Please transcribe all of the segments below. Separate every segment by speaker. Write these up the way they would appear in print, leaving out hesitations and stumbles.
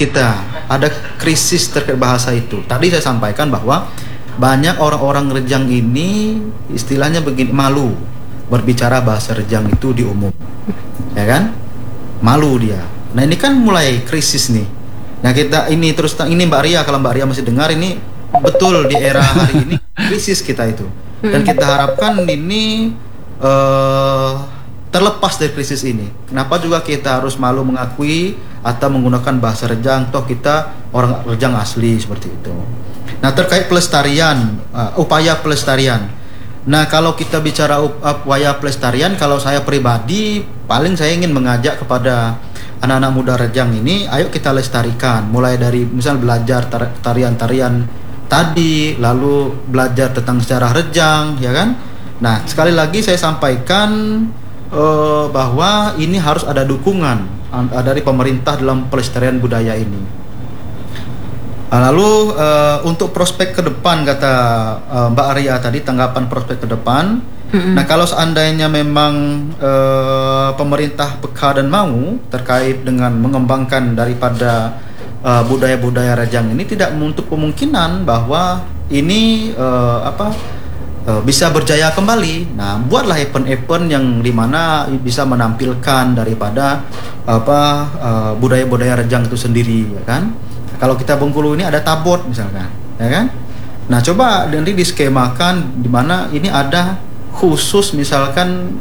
Speaker 1: kita, ada krisis terkait bahasa itu. Tadi saya sampaikan bahwa banyak orang-orang Rejang ini istilahnya begini, malu berbicara bahasa Rejang itu di umum, ya kan? Malu dia. Nah ini kan mulai krisis nih. Nah kita ini terus ini Mbak Ria, kalau Mbak Ria masih dengar, ini betul di era hari ini krisis kita itu. Dan kita harapkan ini terlepas dari krisis ini. Kenapa juga kita harus malu mengakui atau menggunakan bahasa Rejang, toh kita orang Rejang asli seperti itu. Nah terkait pelestarian, upaya pelestarian. Nah kalau kita bicara upaya pelestarian, kalau saya pribadi paling saya ingin mengajak kepada anak-anak muda Rejang ini, ayo kita lestarikan. Mulai dari misal belajar tarian-tarian tadi, lalu belajar tentang sejarah Rejang, ya kan? Nah sekali lagi saya sampaikan bahwa ini harus ada dukungan dari pemerintah dalam pelestarian budaya ini. Lalu untuk prospek ke depan, kata Mbak Arya tadi, tanggapan prospek ke depan. Nah kalau seandainya memang pemerintah peka dan mau terkait dengan mengembangkan daripada budaya-budaya Rejang ini, tidak menutup kemungkinan bahwa ini bisa berjaya kembali. Nah buatlah event-event yang dimana bisa menampilkan daripada budaya-budaya Rejang itu sendiri, ya kan? Kalau kita Bengkulu ini ada tabot misalkan, ya kan? Nah coba nanti diskemakan di mana ini ada khusus misalkan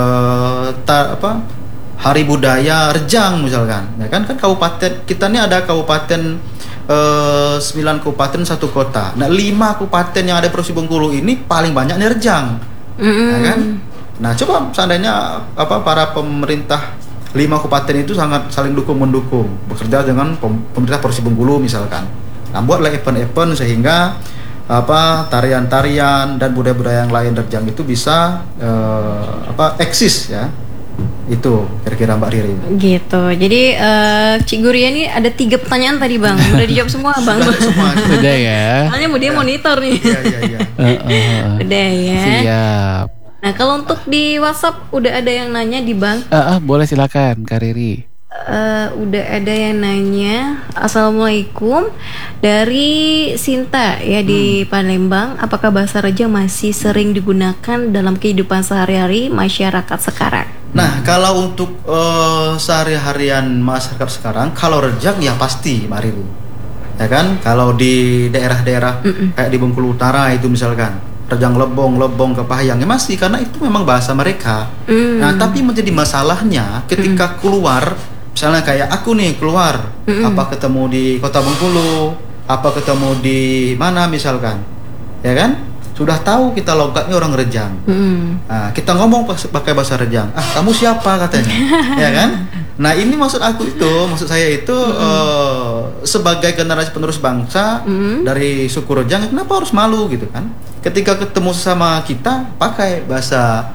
Speaker 1: hari budaya Rejang misalkan, ya kan? Kan kabupaten kita ini ada kabupaten 9 kabupaten 1 kota. Nah 5 kabupaten yang ada di Provinsi Bengkulu ini paling banyak nih Rejang, ya kan? Nah coba seandainya para pemerintah 5 kabupaten itu sangat saling dukung-mendukung, bekerja dengan pemerintah Provinsi Bengkulu misalkan. Nah buatlah event-event sehingga tarian-tarian dan budaya-budaya yang lain Rejang itu bisa eksis, ya. Itu kira-kira Mbak Riri. Gitu.
Speaker 2: Jadi Cik Guria ini ada 3 pertanyaan tadi Bang. Udah dijawab semua Bang.
Speaker 3: Udah ya.
Speaker 2: Soalnya mau dia monitor nih.
Speaker 1: Iya.
Speaker 2: Udah ya.
Speaker 3: Siap.
Speaker 2: Nah kalau untuk di WhatsApp udah ada yang nanya di Bang.
Speaker 3: Boleh silakan Kak Riri.
Speaker 2: Udah ada yang nanya. Assalamualaikum, dari Sinta ya di Palembang. Apakah bahasa Rejang masih sering digunakan dalam kehidupan sehari-hari masyarakat sekarang?
Speaker 1: Nah kalau untuk sehari-harian masyarakat sekarang, kalau Rejang ya pasti Mbak Riri, ya kan? Kalau di daerah-daerah kayak di Bengkulu Utara itu misalkan Rejang Lebong Kepahyang ya masih, karena itu memang bahasa mereka. Nah tapi menjadi masalahnya ketika keluar, misalnya kayak aku nih keluar, apa ketemu di Kota Bengkulu, apa ketemu di mana misalkan, ya kan? Sudah tahu kita logatnya orang Rejang. Nah, kita ngomong pakai bahasa Rejang. Kamu siapa katanya, ya kan? Nah ini maksud saya itu sebagai generasi penerus bangsa dari suku Rejang, kenapa harus malu gitu kan? Ketika ketemu sama kita pakai bahasa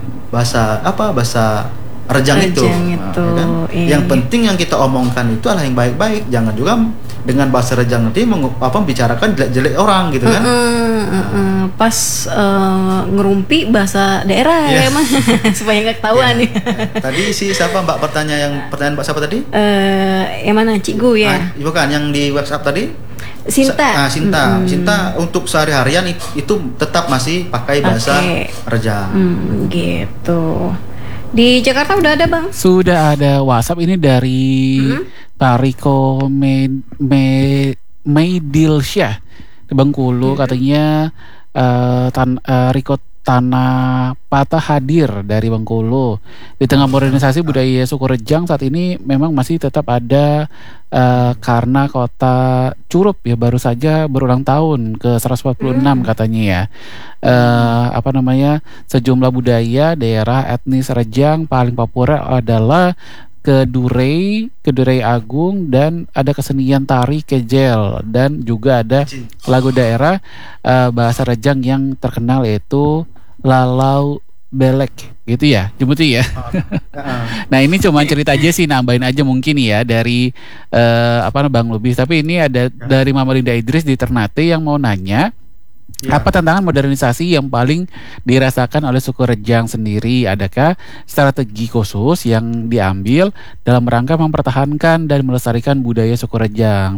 Speaker 1: Rejang itu. Ya kan? Yang penting yang kita omongkan itu adalah yang baik-baik, jangan juga dengan bahasa Rejang nanti bicarakan jelek-jelek orang gitu kan.
Speaker 2: Pas ngerumpi bahasa daerah ya emang supaya nggak ketahuan nih.
Speaker 1: Tadi siapa Mbak pertanyaan Mbak siapa tadi?
Speaker 2: Yang mana Cikgu ya?
Speaker 1: Bukan yang di WhatsApp tadi.
Speaker 2: Sinta.
Speaker 1: Sinta untuk sehari-harian itu tetap masih pakai bahasa Rejang. Gitu.
Speaker 2: Di Jakarta udah ada Bang?
Speaker 3: Sudah ada WhatsApp ini dari Tariko Meidilsyah di Bengkulu, katanya Riko Tanah Patah hadir dari Bengkulu. Di tengah modernisasi budaya suku Rejang saat ini memang masih tetap ada karena kota Curup ya baru saja berulang tahun ke 146 katanya ya. Sejumlah budaya daerah etnis Rejang paling populer adalah Kedurei Agung, dan ada kesenian tari kejel, dan juga ada lagu daerah bahasa Rejang yang terkenal yaitu Lalau Belek gitu ya, Jemuti ya. Nah ini cuma cerita aja sih, nambahin aja mungkin ya dari Bang Lubis. Tapi ini ada dari Mama Linda Idris di Ternate yang mau nanya, apa tantangan modernisasi yang paling dirasakan oleh suku Rejang sendiri? Adakah strategi khusus yang diambil dalam rangka mempertahankan dan melestarikan budaya suku Rejang?